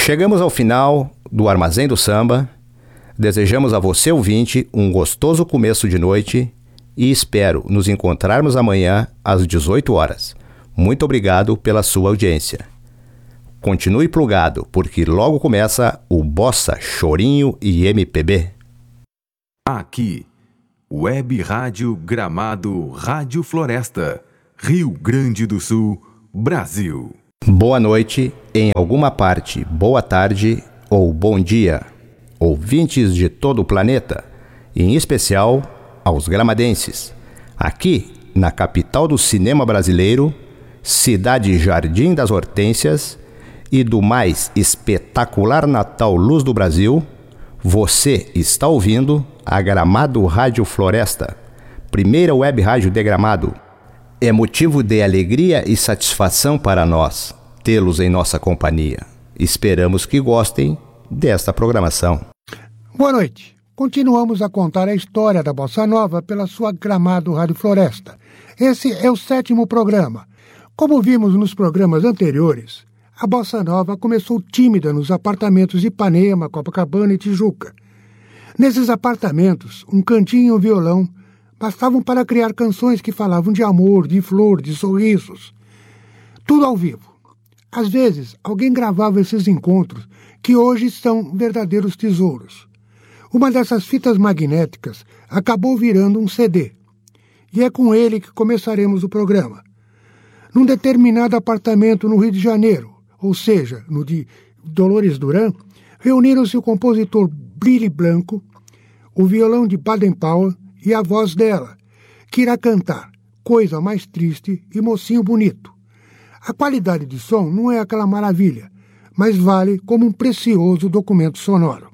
Chegamos ao final do Armazém do Samba. Desejamos a você, ouvinte, um gostoso começo de noite e espero nos encontrarmos amanhã às 18 horas. Muito obrigado pela sua audiência. Continue plugado, porque logo começa o Bossa, Chorinho e MPB. Aqui, Web Rádio Gramado, Rádio Floresta, Rio Grande do Sul, Brasil. Boa noite, em alguma parte, boa tarde ou bom dia, ouvintes de todo o planeta, e em especial aos gramadenses. Aqui, na capital do cinema brasileiro, cidade Jardim das Hortênsias e do mais espetacular Natal Luz do Brasil, você está ouvindo a Gramado Rádio Floresta, primeira web rádio de Gramado. É motivo de alegria e satisfação para nós tê-los em nossa companhia. Esperamos que gostem desta programação. Boa noite. Continuamos a contar a história da Bossa Nova pela sua Gramado Rádio Floresta. Esse é o 7º programa. Como vimos nos programas anteriores, a Bossa Nova começou tímida nos apartamentos de Ipanema, Copacabana e Tijuca. Nesses apartamentos, um cantinho e um violão bastavam para criar canções que falavam de amor, de flor, de sorrisos. Tudo ao vivo. Às vezes, alguém gravava esses encontros, que hoje são verdadeiros tesouros. Uma dessas fitas magnéticas acabou virando um CD. E é com ele que começaremos o programa. Num determinado apartamento no Rio de Janeiro, ou seja, no de Dolores Duran, reuniram-se o compositor Billy Blanco, o violão de Baden Powell e a voz dela, que irá cantar Coisa Mais Triste e Mocinho Bonito. A qualidade de som não é aquela maravilha, mas vale como um precioso documento sonoro.